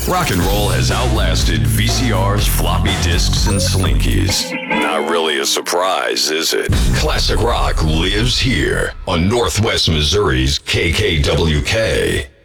Rock and roll has outlasted VCRs, floppy disks, and slinkies. Not really a surprise, is it? Classic rock lives here on Northwest Missouri's KKWK.